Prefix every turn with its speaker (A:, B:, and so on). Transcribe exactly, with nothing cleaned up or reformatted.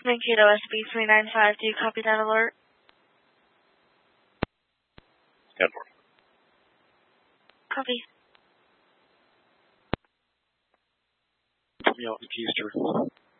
A: Mankato S B three nine five, do you copy that alert?
B: ten four.
A: Copy.
B: Put me out in Keister.